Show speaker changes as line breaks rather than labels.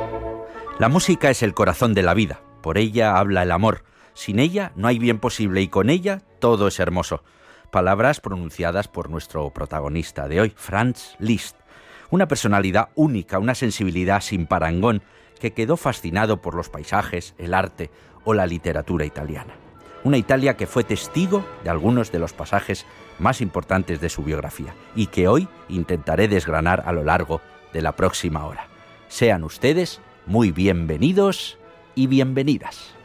La música es el corazón de la vida, por ella habla el amor. Sin ella no hay bien posible y con ella todo es hermoso. Palabras pronunciadas por nuestro protagonista de hoy, Franz Liszt. Una personalidad única, una sensibilidad sin parangón, que quedó fascinado por los paisajes, el arte o la literatura italiana. Una Italia que fue testigo de algunos de los pasajes más importantes de su biografía y que hoy intentaré desgranar a lo largo de la próxima hora. Sean ustedes muy bienvenidos y bienvenidas.